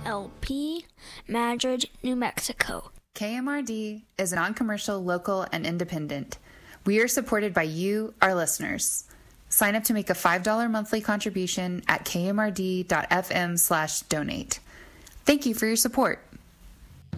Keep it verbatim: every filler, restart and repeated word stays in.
L P, Madrid, New Mexico. K M R D is a non-commercial, local, and independent. We are supported by you, our listeners. Sign up to make a five dollars monthly contribution at kmrd.fm slash donate. Thank you for your support.